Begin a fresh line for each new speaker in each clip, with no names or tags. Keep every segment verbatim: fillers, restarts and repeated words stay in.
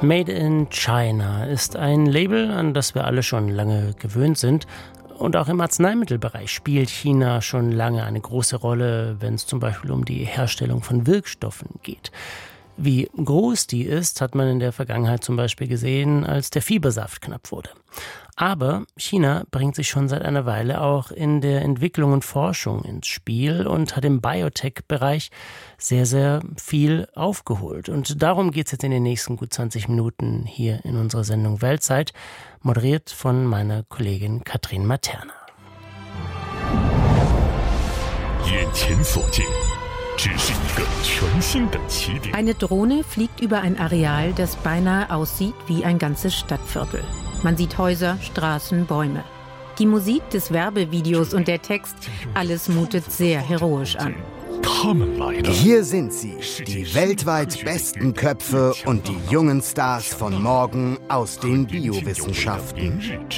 Made in China ist ein Label, an das wir alle schon lange gewöhnt sind. Und auch im Arzneimittelbereich spielt China schon lange eine große Rolle, wenn es zum Beispiel um die Herstellung von Wirkstoffen geht. Wie groß die ist, hat man in der Vergangenheit zum Beispiel gesehen, als der Fiebersaft knapp wurde. Aber China bringt sich schon seit einer Weile auch in der Entwicklung und Forschung ins Spiel und hat im Biotech-Bereich sehr, sehr viel aufgeholt. Und darum geht es jetzt in den nächsten gut zwanzig Minuten hier in unserer Sendung Weltzeit, moderiert von meiner Kollegin Katrin Materna.
Eine Drohne fliegt über ein Areal, das beinahe aussieht wie ein ganzes Stadtviertel. Man sieht Häuser, Straßen, Bäume. Die Musik des Werbevideos und der Text, alles mutet sehr heroisch an.
Hier sind sie, die weltweit besten Köpfe und die jungen Stars von morgen aus den Biowissenschaften.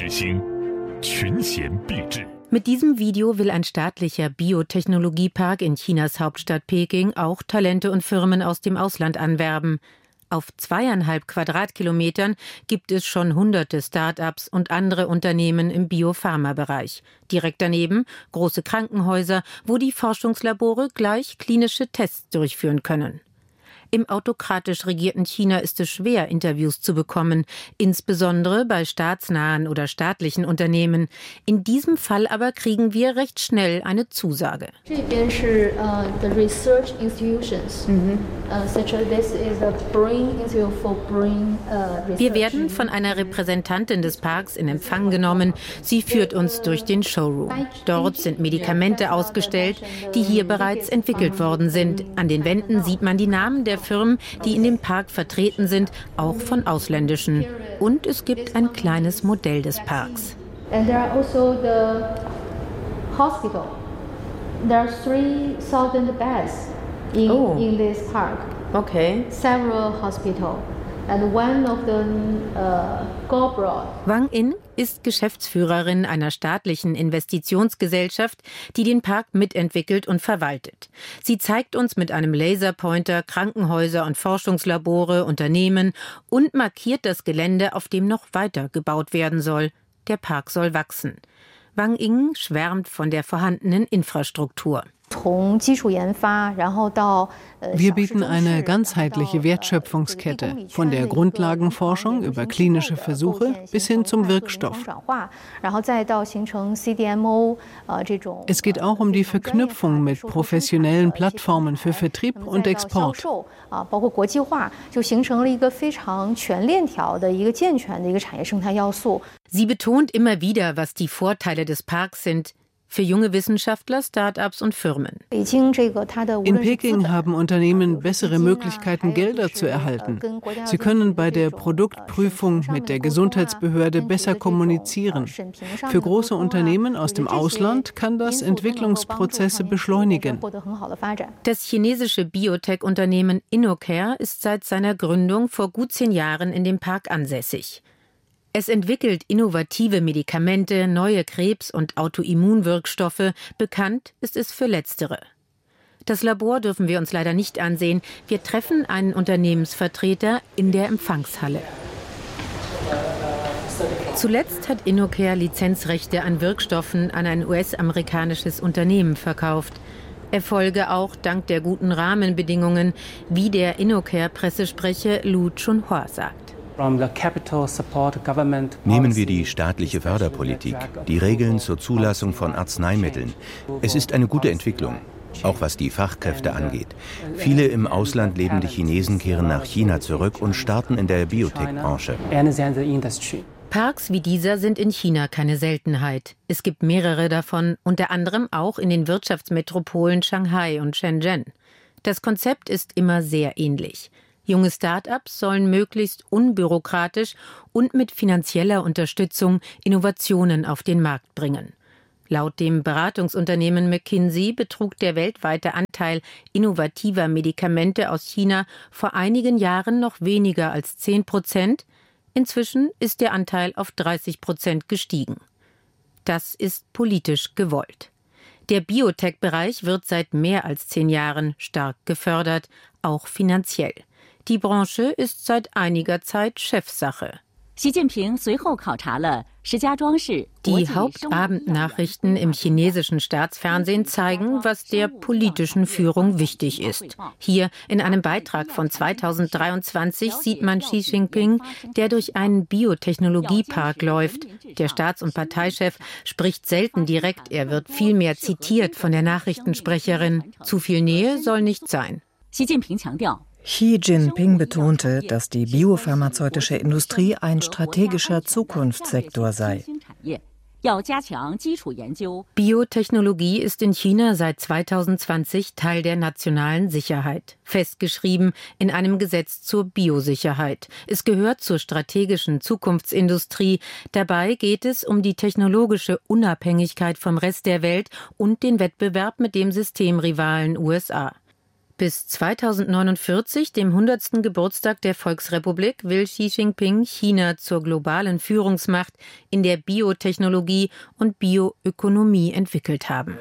Mit diesem Video will ein staatlicher Biotechnologiepark in Chinas Hauptstadt Peking auch Talente und Firmen aus dem Ausland anwerben. Auf zweieinhalb Quadratkilometern gibt es schon hunderte Start-ups und andere Unternehmen im Biopharma-Bereich. Direkt daneben große Krankenhäuser, wo die Forschungslabore gleich klinische Tests durchführen können. Im autokratisch regierten China ist es schwer, Interviews zu bekommen, insbesondere bei staatsnahen oder staatlichen Unternehmen. In diesem Fall aber kriegen wir recht schnell eine Zusage. Wir werden von einer Repräsentantin des Parks in Empfang genommen. Sie führt uns durch den Showroom. Dort sind Medikamente ausgestellt, die hier bereits entwickelt worden sind. An den Wänden sieht man die Namen der Firmen, die in dem Park vertreten sind, auch von ausländischen. Und es gibt ein kleines Modell des Parks.
And there are also the hospital. There are three thousand beds in, oh. in this park.
Okay.
Several hospitals. And one of them, uh, Gobra.
Wang In ist Geschäftsführerin einer staatlichen Investitionsgesellschaft, die den Park mitentwickelt und verwaltet. Sie zeigt uns mit einem Laserpointer Krankenhäuser und Forschungslabore, Unternehmen und markiert das Gelände, auf dem noch weiter gebaut werden soll. Der Park soll wachsen. Wang In schwärmt von der vorhandenen Infrastruktur.
Wir bieten eine ganzheitliche Wertschöpfungskette, von der Grundlagenforschung über klinische Versuche bis hin zum Wirkstoff. Es geht auch um die Verknüpfung mit professionellen Plattformen für Vertrieb und Export.
Sie betont immer wieder, was die Vorteile des Parks sind. Für junge Wissenschaftler, Start-ups und Firmen.
In Peking haben Unternehmen bessere Möglichkeiten, Gelder zu erhalten. Sie können bei der Produktprüfung mit der Gesundheitsbehörde besser kommunizieren. Für große Unternehmen aus dem Ausland kann das Entwicklungsprozesse beschleunigen.
Das chinesische Biotech-Unternehmen InnoCare ist seit seiner Gründung vor gut zehn Jahren in dem Park ansässig. Es entwickelt innovative Medikamente, neue Krebs- und Autoimmunwirkstoffe. Bekannt ist es für letztere. Das Labor dürfen wir uns leider nicht ansehen. Wir treffen einen Unternehmensvertreter in der Empfangshalle. Zuletzt hat InnoCare Lizenzrechte an Wirkstoffen an ein U S-amerikanisches Unternehmen verkauft. Erfolge auch dank der guten Rahmenbedingungen, wie der InnoCare-Pressesprecher Lu Chunhua sagt.
Nehmen wir die staatliche Förderpolitik, die Regeln zur Zulassung von Arzneimitteln. Es ist eine gute Entwicklung, auch was die Fachkräfte angeht. Viele im Ausland lebende Chinesen kehren nach China zurück und starten in der Biotech-Branche.
Parks wie dieser sind in China keine Seltenheit. Es gibt mehrere davon, unter anderem auch in den Wirtschaftsmetropolen Shanghai und Shenzhen. Das Konzept ist immer sehr ähnlich. Junge Start-ups sollen möglichst unbürokratisch und mit finanzieller Unterstützung Innovationen auf den Markt bringen. Laut dem Beratungsunternehmen McKinsey betrug der weltweite Anteil innovativer Medikamente aus China vor einigen Jahren noch weniger als zehn Prozent. Inzwischen ist der Anteil auf dreißig Prozent gestiegen. Das ist politisch gewollt. Der Biotech-Bereich wird seit mehr als zehn Jahren stark gefördert, auch finanziell. Die Branche ist seit einiger Zeit Chefsache. Die Hauptabendnachrichten im chinesischen Staatsfernsehen zeigen, was der politischen Führung wichtig ist. Hier in einem Beitrag von zweitausenddreiundzwanzig sieht man Xi Jinping, der durch einen Biotechnologiepark läuft. Der Staats- und Parteichef spricht selten direkt, er wird vielmehr zitiert von der Nachrichtensprecherin. Zu viel Nähe soll nicht sein.
Xi Jinping betonte, dass die biopharmazeutische Industrie ein strategischer Zukunftssektor sei.
Biotechnologie ist in China seit zweitausendzwanzig Teil der nationalen Sicherheit, festgeschrieben in einem Gesetz zur Biosicherheit. Es gehört zur strategischen Zukunftsindustrie. Dabei geht es um die technologische Unabhängigkeit vom Rest der Welt und den Wettbewerb mit dem Systemrivalen U S A. Bis zweitausendneunundvierzig, dem hundertsten Geburtstag der Volksrepublik, will Xi Jinping China zur globalen Führungsmacht in der Biotechnologie und Bioökonomie entwickelt haben.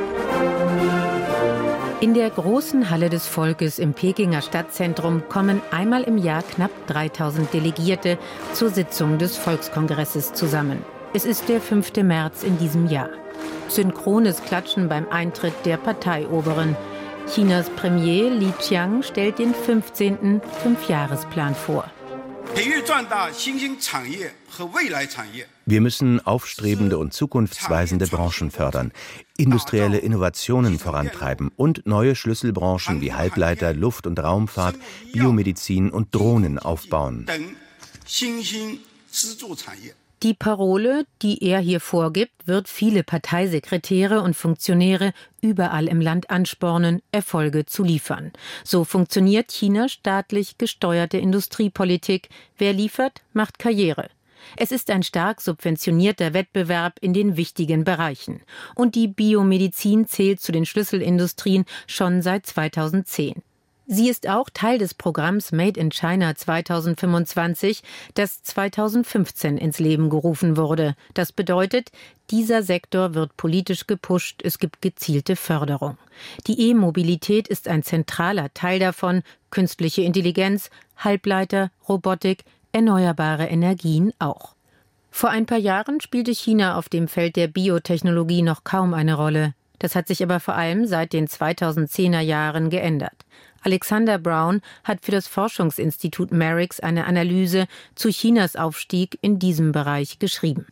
In der großen Halle des Volkes im Pekinger Stadtzentrum kommen einmal im Jahr knapp dreitausend Delegierte zur Sitzung des Volkskongresses zusammen. Es ist der fünfte März in diesem Jahr. Synchrones Klatschen beim Eintritt der Parteioberen. Chinas Premier Li Qiang stellt den fünfzehnten Fünfjahresplan vor.
Wir müssen aufstrebende und zukunftsweisende Branchen fördern, industrielle Innovationen vorantreiben und neue Schlüsselbranchen wie Halbleiter, Luft- und Raumfahrt, Biomedizin und Drohnen aufbauen.
Die Parole, die er hier vorgibt, wird viele Parteisekretäre und Funktionäre überall im Land anspornen, Erfolge zu liefern. So funktioniert Chinas staatlich gesteuerte Industriepolitik. Wer liefert, macht Karriere. Es ist ein stark subventionierter Wettbewerb in den wichtigen Bereichen. Und die Biomedizin zählt zu den Schlüsselindustrien schon seit zweitausendzehn. Sie ist auch Teil des Programms Made in China zweitausendfünfundzwanzig, das zweitausendfünfzehn ins Leben gerufen wurde. Das bedeutet, dieser Sektor wird politisch gepusht, es gibt gezielte Förderung. Die E-Mobilität ist ein zentraler Teil davon, künstliche Intelligenz, Halbleiter, Robotik, erneuerbare Energien auch. Vor ein paar Jahren spielte China auf dem Feld der Biotechnologie noch kaum eine Rolle. Das hat sich aber vor allem seit den zweitausendzehner Jahren geändert. Alexander Brown hat für das Forschungsinstitut Merix eine Analyse zu Chinas Aufstieg in diesem Bereich geschrieben.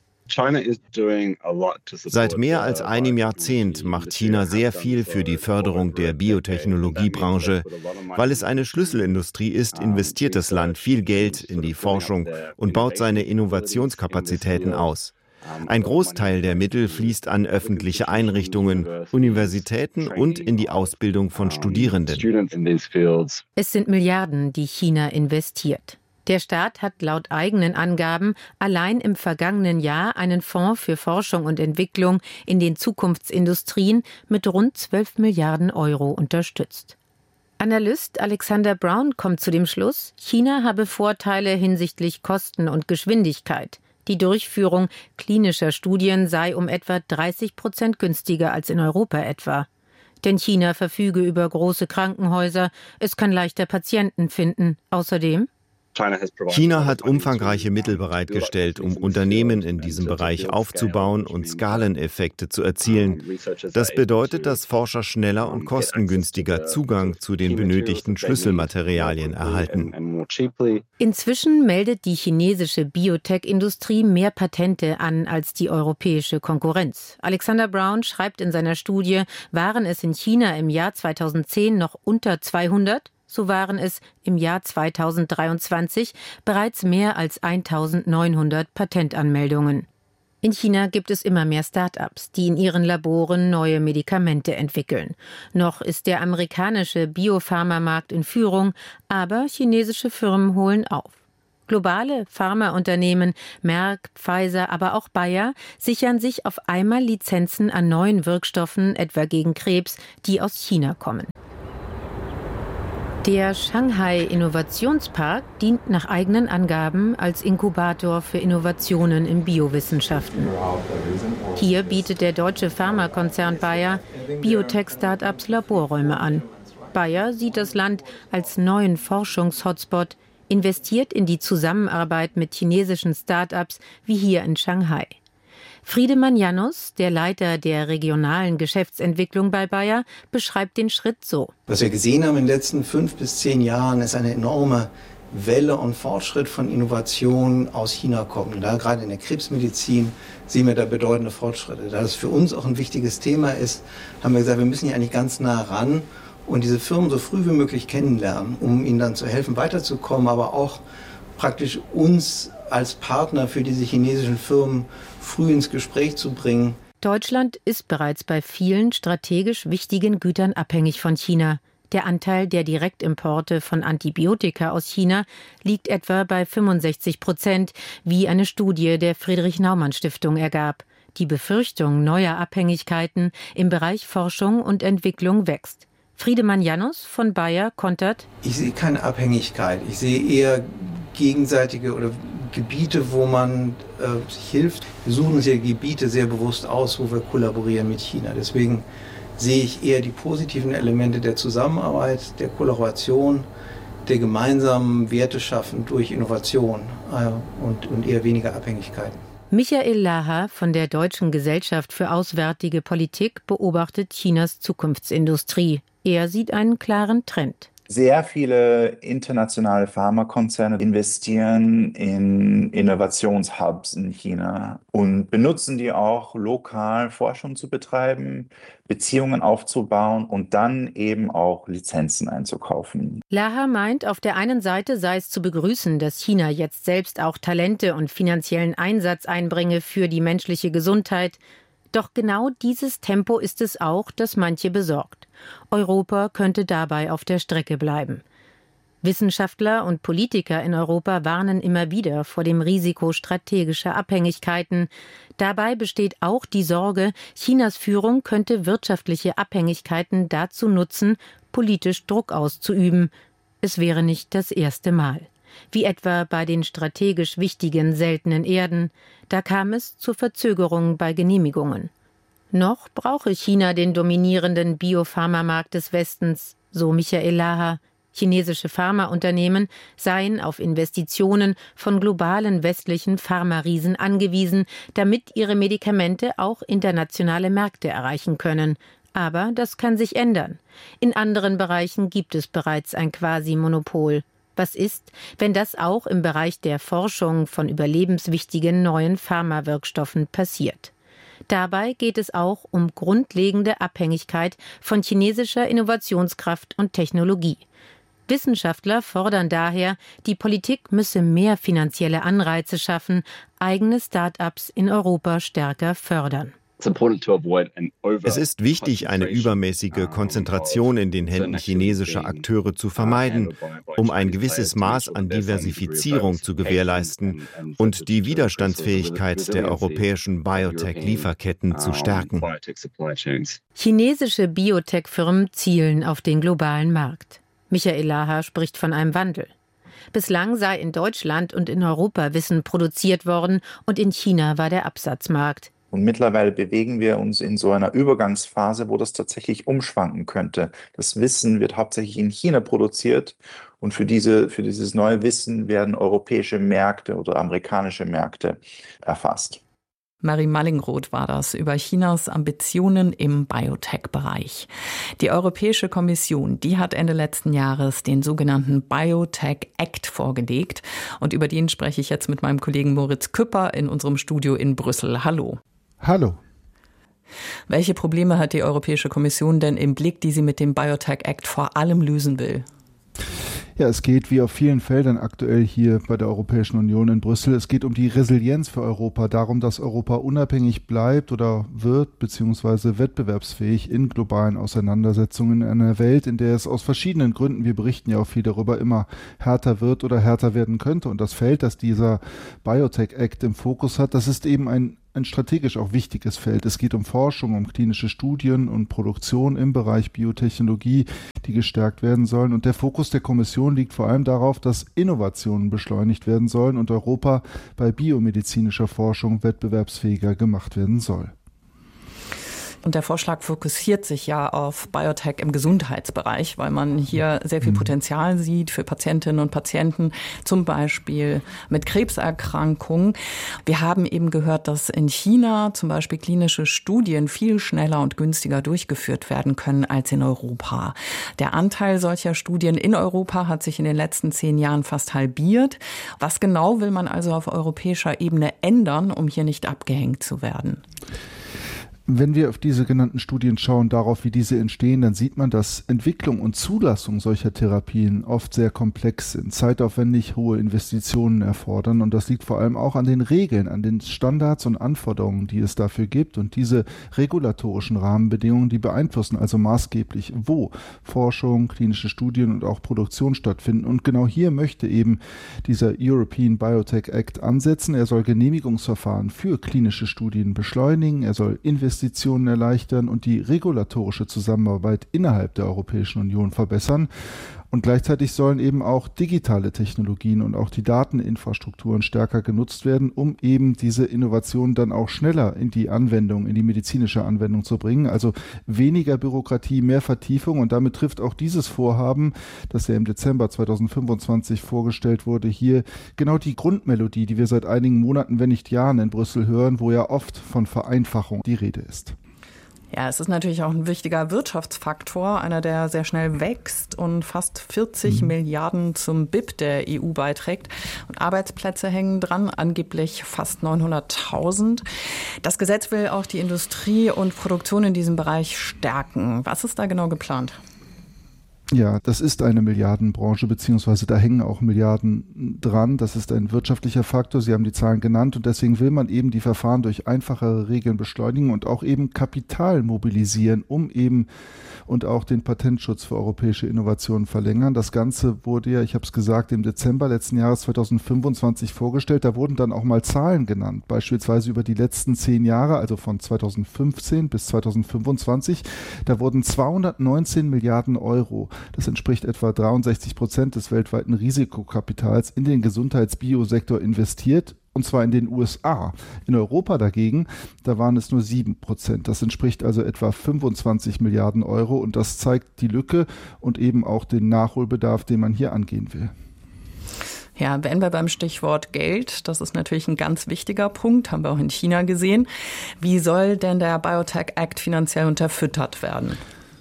Seit mehr als einem Jahrzehnt macht China sehr viel für die Förderung der Biotechnologiebranche. Weil es eine Schlüsselindustrie ist, investiert das Land viel Geld in die Forschung und baut seine Innovationskapazitäten aus. Ein Großteil der Mittel fließt an öffentliche Einrichtungen, Universitäten und in die Ausbildung von Studierenden.
Es sind Milliarden, die China investiert. Der Staat hat laut eigenen Angaben allein im vergangenen Jahr einen Fonds für Forschung und Entwicklung in den Zukunftsindustrien mit rund zwölf Milliarden Euro unterstützt. Analyst Alexander Brown kommt zu dem Schluss, China habe Vorteile hinsichtlich Kosten und Geschwindigkeit. Die Durchführung klinischer Studien sei um etwa dreißig Prozent günstiger als in Europa etwa. Denn China verfüge über große Krankenhäuser, es kann leichter Patienten finden. Außerdem
China hat umfangreiche Mittel bereitgestellt, um Unternehmen in diesem Bereich aufzubauen und Skaleneffekte zu erzielen. Das bedeutet, dass Forscher schneller und kostengünstiger Zugang zu den benötigten Schlüsselmaterialien erhalten.
Inzwischen meldet die chinesische Biotech-Industrie mehr Patente an als die europäische Konkurrenz. Alexander Brown schreibt in seiner Studie, waren es in China im Jahr zweitausendzehn noch unter zweihundert? So waren es im Jahr zweitausenddreiundzwanzig bereits mehr als eintausendneunhundert Patentanmeldungen. In China gibt es immer mehr Start-ups, die in ihren Laboren neue Medikamente entwickeln. Noch ist der amerikanische Biopharmamarkt in Führung, aber chinesische Firmen holen auf. Globale Pharmaunternehmen, Merck, Pfizer, aber auch Bayer sichern sich auf einmal Lizenzen an neuen Wirkstoffen, etwa gegen Krebs, die aus China kommen. Der Shanghai Innovationspark dient nach eigenen Angaben als Inkubator für Innovationen in Biowissenschaften. Hier bietet der deutsche Pharmakonzern Bayer Biotech-Startups Laborräume an. Bayer sieht das Land als neuen Forschungshotspot, investiert in die Zusammenarbeit mit chinesischen Start-ups wie hier in Shanghai. Friedemann Janus, der Leiter der regionalen Geschäftsentwicklung bei Bayer, beschreibt den Schritt so.
Was wir gesehen haben in den letzten fünf bis zehn Jahren, ist eine enorme Welle und Fortschritt von Innovationen aus China kommen. Da gerade in der Krebsmedizin sehen wir da bedeutende Fortschritte. Da das für uns auch ein wichtiges Thema ist, haben wir gesagt, wir müssen hier eigentlich ganz nah ran und diese Firmen so früh wie möglich kennenlernen, um ihnen dann zu helfen, weiterzukommen, aber auch praktisch uns als Partner für diese chinesischen Firmen früh ins Gespräch zu bringen.
Deutschland ist bereits bei vielen strategisch wichtigen Gütern abhängig von China. Der Anteil der Direktimporte von Antibiotika aus China liegt etwa bei fünfundsechzig Prozent, wie eine Studie der Friedrich-Naumann-Stiftung ergab. Die Befürchtung neuer Abhängigkeiten im Bereich Forschung und Entwicklung wächst. Friedemann Janus von Bayer kontert:
Ich sehe keine Abhängigkeit. Ich sehe eher gegenseitige oder Gebiete, wo man äh, sich hilft. Wir suchen uns ja Gebiete sehr bewusst aus, wo wir kollaborieren mit China. Deswegen sehe ich eher die positiven Elemente der Zusammenarbeit, der Kollaboration, der gemeinsamen Werte schaffen durch Innovation äh, und, und eher weniger Abhängigkeiten.
Michael Laha von der Deutschen Gesellschaft für Auswärtige Politik beobachtet Chinas Zukunftsindustrie. Er sieht einen klaren Trend.
Sehr viele internationale Pharmakonzerne investieren in Innovationshubs in China und benutzen die auch lokal, Forschung zu betreiben, Beziehungen aufzubauen und dann eben auch Lizenzen einzukaufen.
Laha meint, auf der einen Seite sei es zu begrüßen, dass China jetzt selbst auch Talente und finanziellen Einsatz einbringe für die menschliche Gesundheit. Doch genau dieses Tempo ist es auch, das manche besorgt. Europa könnte dabei auf der Strecke bleiben. Wissenschaftler und Politiker in Europa warnen immer wieder vor dem Risiko strategischer Abhängigkeiten. Dabei besteht auch die Sorge, Chinas Führung könnte wirtschaftliche Abhängigkeiten dazu nutzen, politisch Druck auszuüben. Es wäre nicht das erste Mal. Wie etwa bei den strategisch wichtigen seltenen Erden. Da kam es zu Verzögerungen bei Genehmigungen. Noch brauche China den dominierenden Biopharmamarkt des Westens, so Michael Laha. Chinesische Pharmaunternehmen seien auf Investitionen von globalen westlichen Pharmariesen angewiesen, damit ihre Medikamente auch internationale Märkte erreichen können. Aber das kann sich ändern. In anderen Bereichen gibt es bereits ein Quasi-Monopol. Was ist, wenn das auch im Bereich der Forschung von überlebenswichtigen neuen Pharmawirkstoffen passiert? Dabei geht es auch um grundlegende Abhängigkeit von chinesischer Innovationskraft und Technologie. Wissenschaftler fordern daher, die Politik müsse mehr finanzielle Anreize schaffen, eigene Start-ups in Europa stärker fördern.
Es ist wichtig, eine übermäßige Konzentration in den Händen chinesischer Akteure zu vermeiden, um ein gewisses Maß an Diversifizierung zu gewährleisten und die Widerstandsfähigkeit der europäischen Biotech-Lieferketten zu stärken.
Chinesische Biotech-Firmen zielen auf den globalen Markt. Michael Laha spricht von einem Wandel. Bislang sei in Deutschland und in Europa Wissen produziert worden und in China war der Absatzmarkt.
Und mittlerweile bewegen wir uns in so einer Übergangsphase, wo das tatsächlich umschwanken könnte. Das Wissen wird hauptsächlich in China produziert und für diese, für dieses neue Wissen werden europäische Märkte oder amerikanische Märkte erfasst.
Marie Mallingroth war das über Chinas Ambitionen im Biotech-Bereich. Die Europäische Kommission, die hat Ende letzten Jahres den sogenannten Biotech Act vorgelegt. Und über den spreche ich jetzt mit meinem Kollegen Moritz Küpper in unserem Studio in Brüssel. Hallo.
Hallo.
Welche Probleme hat die Europäische Kommission denn im Blick, die sie mit dem Biotech Act vor allem lösen will?
Ja, es geht wie auf vielen Feldern aktuell hier bei der Europäischen Union in Brüssel. Es geht um die Resilienz für Europa, darum, dass Europa unabhängig bleibt oder wird, beziehungsweise wettbewerbsfähig in globalen Auseinandersetzungen in einer Welt, in der es aus verschiedenen Gründen, wir berichten ja auch viel darüber, immer härter wird oder härter werden könnte. Und das Feld, das dieser Biotech Act im Fokus hat, das ist eben ein ein strategisch auch wichtiges Feld. Es geht um Forschung, um klinische Studien und Produktion im Bereich Biotechnologie, die gestärkt werden sollen. Und der Fokus der Kommission liegt vor allem darauf, dass Innovationen beschleunigt werden sollen und Europa bei biomedizinischer Forschung wettbewerbsfähiger gemacht werden soll.
Und der Vorschlag fokussiert sich ja auf Biotech im Gesundheitsbereich, weil man hier sehr viel Potenzial sieht für Patientinnen und Patienten, zum Beispiel mit Krebserkrankungen. Wir haben eben gehört, dass in China zum Beispiel klinische Studien viel schneller und günstiger durchgeführt werden können als in Europa. Der Anteil solcher Studien in Europa hat sich in den letzten zehn Jahren fast halbiert. Was genau will man also auf europäischer Ebene ändern, um hier nicht abgehängt zu werden?
Wenn wir auf diese genannten Studien schauen, darauf, wie diese entstehen, dann sieht man, dass Entwicklung und Zulassung solcher Therapien oft sehr komplex sind, zeitaufwendig hohe Investitionen erfordern. Und das liegt vor allem auch an den Regeln, an den Standards und Anforderungen, die es dafür gibt. Und diese regulatorischen Rahmenbedingungen, die beeinflussen also maßgeblich, wo Forschung, klinische Studien und auch Produktion stattfinden. Und genau hier möchte eben dieser European Biotech Act ansetzen. Er soll Genehmigungsverfahren für klinische Studien beschleunigen. Er soll Investitionen Investitionen erleichtern und die regulatorische Zusammenarbeit innerhalb der Europäischen Union verbessern. Und gleichzeitig sollen eben auch digitale Technologien und auch die Dateninfrastrukturen stärker genutzt werden, um eben diese Innovationen dann auch schneller in die Anwendung, in die medizinische Anwendung zu bringen. Also weniger Bürokratie, mehr Vertiefung. Und damit trifft auch dieses Vorhaben, das ja im Dezember zweitausendfünfundzwanzig vorgestellt wurde, hier genau die Grundmelodie, die wir seit einigen Monaten, wenn nicht Jahren in Brüssel hören, wo ja oft von Vereinfachung die Rede ist.
Ja, es ist natürlich auch ein wichtiger Wirtschaftsfaktor, einer, der sehr schnell wächst und fast vierzig mhm. Milliarden zum B I P der E U beiträgt. Und Arbeitsplätze hängen dran, angeblich fast neunhunderttausend. Das Gesetz will auch die Industrie und Produktion in diesem Bereich stärken. Was ist da genau geplant?
Ja, das ist eine Milliardenbranche, beziehungsweise da hängen auch Milliarden dran. Das ist ein wirtschaftlicher Faktor. Sie haben die Zahlen genannt und deswegen will man eben die Verfahren durch einfachere Regeln beschleunigen und auch eben Kapital mobilisieren, um eben und auch den Patentschutz für europäische Innovationen verlängern. Das Ganze wurde ja, ich habe es gesagt, im Dezember letzten Jahres zweitausendfünfundzwanzig vorgestellt. Da wurden dann auch mal Zahlen genannt, beispielsweise über die letzten zehn Jahre, also von zweitausendfünfzehn bis zweitausendfünfundzwanzig. Da wurden zweihundertneunzehn Milliarden Euro, das entspricht etwa dreiundsechzig Prozent des weltweiten Risikokapitals, in den Gesundheitsbiosektor investiert. Und zwar in den U S A. In Europa dagegen, da waren es nur sieben Prozent. Das entspricht also etwa fünfundzwanzig Milliarden Euro. Und das zeigt die Lücke und eben auch den Nachholbedarf, den man hier angehen will.
Ja, wenn wir beim Stichwort Geld, das ist natürlich ein ganz wichtiger Punkt, haben wir auch in China gesehen. Wie soll denn der Biotech Act finanziell unterfüttert werden?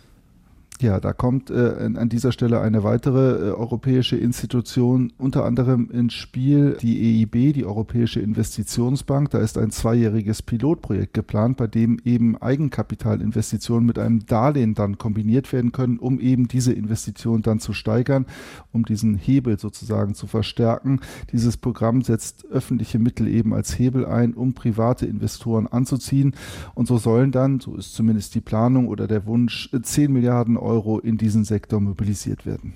Ja, da kommt äh, an dieser Stelle eine weitere äh, europäische Institution unter anderem ins Spiel, die E I B, die Europäische Investitionsbank. Da ist ein zweijähriges Pilotprojekt geplant, bei dem eben Eigenkapitalinvestitionen mit einem Darlehen dann kombiniert werden können, um eben diese Investition dann zu steigern, um diesen Hebel sozusagen zu verstärken. Dieses Programm setzt öffentliche Mittel eben als Hebel ein, um private Investoren anzuziehen. Und so sollen dann, so ist zumindest die Planung oder der Wunsch, zehn Milliarden Euro Euro in diesen Sektor mobilisiert werden.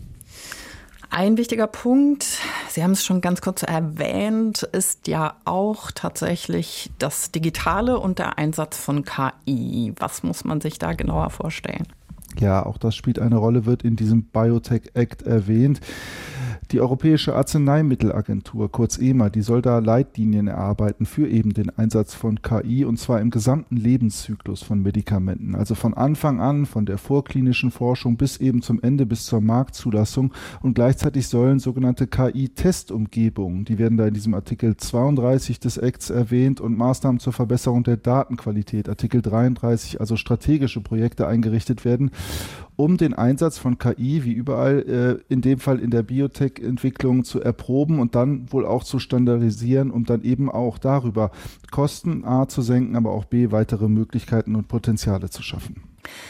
Ein wichtiger Punkt, Sie haben es schon ganz kurz erwähnt, ist ja auch tatsächlich das Digitale und der Einsatz von K I. Was muss man sich da genauer vorstellen?
Ja, auch das spielt eine Rolle, wird in diesem Biotech Act erwähnt. Die Europäische Arzneimittelagentur, kurz E M A, die soll da Leitlinien erarbeiten für eben den Einsatz von K I und zwar im gesamten Lebenszyklus von Medikamenten. Also von Anfang an, von der vorklinischen Forschung bis eben zum Ende, bis zur Marktzulassung. Und gleichzeitig sollen sogenannte K I-Testumgebungen, die werden da in diesem Artikel zweiunddreißig des Acts erwähnt und Maßnahmen zur Verbesserung der Datenqualität, Artikel dreiunddreißig, also strategische Projekte eingerichtet werden, um den Einsatz von K I, wie überall, äh, in dem Fall in der Biotech-Entwicklung zu erproben und dann wohl auch zu standardisieren, um dann eben auch darüber Kosten A zu senken, aber auch B weitere Möglichkeiten und Potenziale zu schaffen.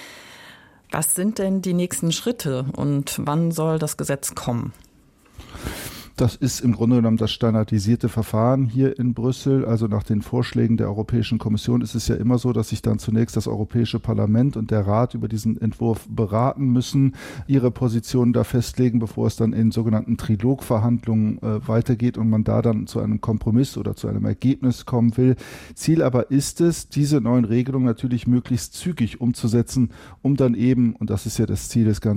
Was sind denn die nächsten Schritte und wann soll das Gesetz kommen?
Das ist im Grunde genommen das standardisierte Verfahren hier in Brüssel. Also nach den Vorschlägen der Europäischen Kommission ist es ja immer so, dass sich dann zunächst das Europäische Parlament und der Rat über diesen Entwurf beraten müssen, ihre Positionen da festlegen, bevor es dann in sogenannten Trilogverhandlungen äh, weitergeht und man da dann zu einem Kompromiss oder zu einem Ergebnis kommen will. Ziel aber ist es, diese neuen Regelungen natürlich möglichst zügig umzusetzen, um dann eben, und das ist ja das Ziel des Ganzen,